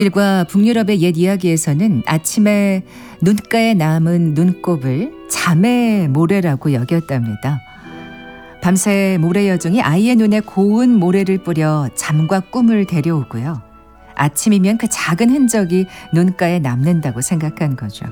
일과 북유럽의 옛 이야기에서는 아침에 눈가에 남은 눈곱을 잠의 모래라고 여겼답니다. 밤새 모래 여종이 아이의 눈에 고운 모래를 뿌려 잠과 꿈을 데려오고요. 아침이면 그 작은 흔적이 눈가에 남는다고 생각한 거죠.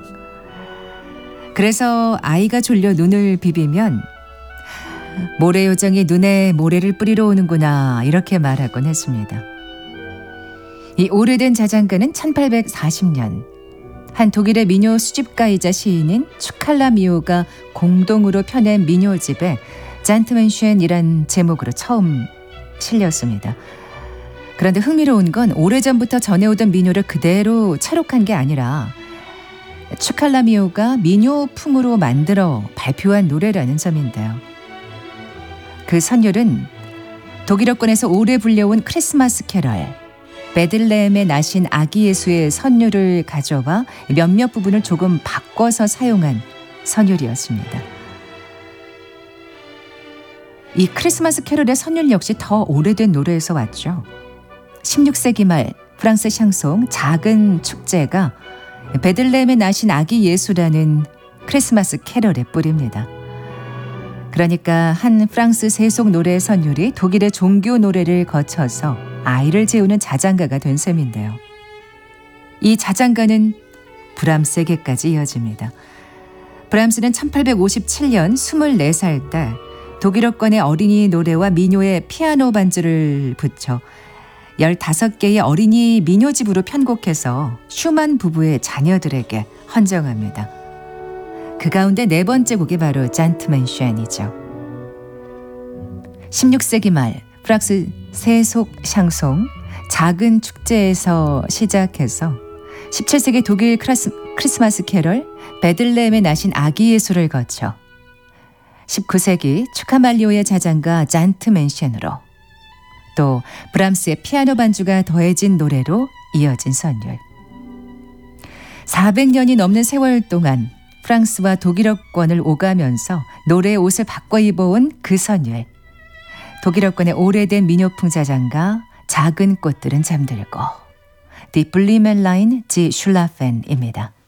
그래서 아이가 졸려 눈을 비비면 모래 요정이 눈에 모래를 뿌리러 오는구나 이렇게 말하곤 했습니다. 이 오래된 자장가는 1840년 한 독일의 민요 수집가이자 시인인 추칼라 미오가 공동으로 펴낸 민요집에 잔트맨쉔이란 제목으로 처음 실렸습니다. 그런데 흥미로운 건 오래전부터 전해오던 민요를 그대로 차록한 게 아니라 추칼라 미오가 민요풍으로 만들어 발표한 노래라는 점인데요. 그 선율은 독일어권에서 오래 불려온 크리스마스 캐럴, 베들레헴에 나신 아기 예수의 선율을 가져와 몇몇 부분을 조금 바꿔서 사용한 선율이었습니다. 이 크리스마스 캐럴의 선율 역시 더 오래된 노래에서 왔죠. 16세기 말 프랑스 샹송 작은 축제가 베들레헴에 나신 아기 예수라는 크리스마스 캐럴의 뿌리입니다. 그러니까 한 프랑스 세속 노래의 선율이 독일의 종교 노래를 거쳐서 아이를 재우는 자장가가 된 셈인데요. 이 자장가는 브람스에게까지 이어집니다. 브람스는 1857년 24살 때 독일어권의 어린이 노래와 민요의 피아노 반주를 붙여 15개의 어린이 민요집으로 편곡해서 슈만 부부의 자녀들에게 헌정합니다. 그 가운데 네 번째 곡이 바로 잔트맨쉔이죠. 16세기 말 프랑스 세속 샹송 작은 축제에서 시작해서 17세기 독일 크리스마스 캐럴 베들레헴에 나신 아기 예수를 거쳐 19세기 추카말리오의 자장가 잔트맨쉔으로 또 브람스의 피아노 반주가 더해진 노래로 이어진 선율. 400년이 넘는 세월 동안 프랑스와 독일어권을 오가면서 노래의 옷을 바꿔 입어온 그 선율. 독일어권의 오래된 민요풍 자장가 작은 꽃들은 잠들고 Die Blumenlein, die Schlafen 입니다.